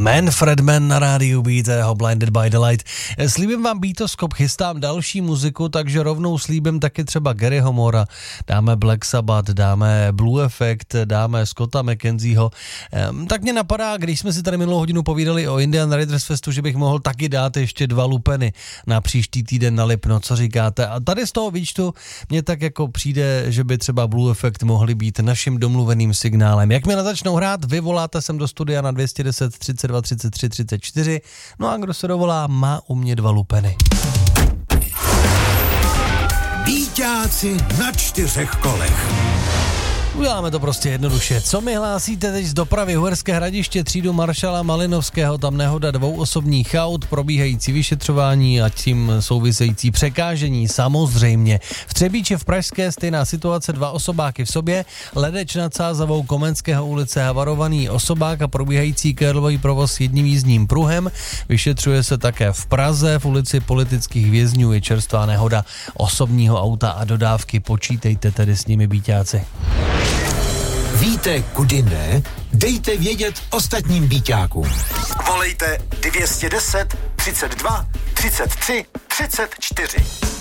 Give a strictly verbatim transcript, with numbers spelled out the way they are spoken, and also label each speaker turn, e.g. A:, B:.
A: Manfred Mann na rádiu Beat, jeho Blinded by the Light. Slíbím vám Beatoskop, chystám další muziku, takže rovnou slíbím taky třeba Garyho Moora, dáme Black Sabbath, dáme Blue Effect, dáme Scotta McKenzieho. Ehm, tak mě napadá, když jsme si tady minulou hodinu povídali o Indian Raiders Festu, že bych mohl taky dát ještě dva lupeny na příští týden na Lipno, co říkáte? A tady z toho výčtu mě tak jako přijde, že by třeba Blue Effect mohli být naším domluveným signálem. Jakmile začnou hrát, vy voláte sem do studia na dvě stě deset třicet dva třicet tři třicet čtyři, no a kdo se dovolá, má u mě dva lupeny.
B: Býťáci na čtyřech kolech.
A: Uděláme to prostě jednoduše. Co mi hlásíte teď z dopravy? Uherské Hradiště, třídu maršala Malinovského, tam nehoda dvou osobních aut, probíhající vyšetřování a tím související překážení, samozřejmě. V Třebíči v Pražské stejná situace, dva osobáky v sobě, Ledeč nad Sázavou, Komenského ulice, havarovaný osobák a probíhající curlový provoz s jedním jízdním pruhem. Vyšetřuje se také v Praze, v ulici Politických vězňů je čerstvá nehoda osobního auta a dodávky, počítejte tedy s nimi, býťáci.
B: Víte, kudy ne? Dejte vědět ostatním býťákům.
C: Volejte dvě stě deset třicet dva třicet tři třicet čtyři.